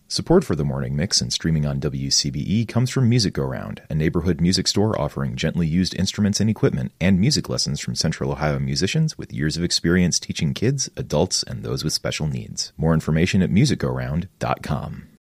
Support for the Morning Mix and streaming on WCBE comes from Music Go Round, a neighborhood music store offering gently used instruments and equipment and music lessons from Central Ohio musicians with years of experience teaching kids, adults, and those with special needs. More information at musicgoround.com.